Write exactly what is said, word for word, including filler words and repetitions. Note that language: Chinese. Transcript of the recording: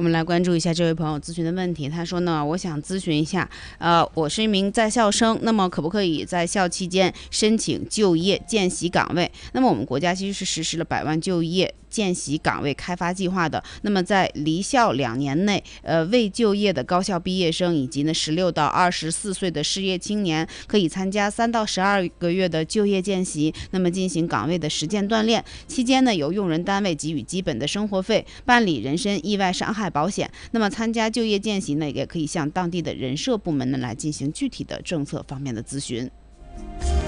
们来关注一下这位朋友咨询的问题。他说呢，我想咨询一下，呃，我是一名在校生，那么可不可以在校期间申请就业见习岗位？那么我们国家其实是实施了百万就业见习岗位开发计划的。那么在离校两年内，呃，未就业的高校毕业生以及呢十六到二十四岁的失业青年，可以参加三到十二个月的就业见习，那么进行岗位的实践锻炼。期间呢，由用人单位给予基本的生活费，办理人身意外伤害保险。那么参加就业见习呢，也可以向当地的人社部门呢来进行具体的政策方面的咨询。